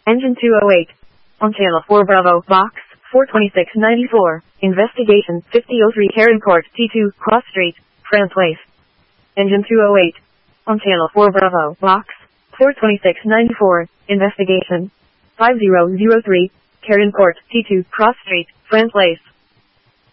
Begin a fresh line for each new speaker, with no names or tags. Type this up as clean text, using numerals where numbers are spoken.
Engine 208. On Channel 4 Bravo, Box 42694. Investigation 5003 Karen Court, T2, Cross Street, France Place. Engine 208. On Channel 4 Bravo, Box 42694. Investigation 5003 Karen Court, T2, Cross Street, France Place.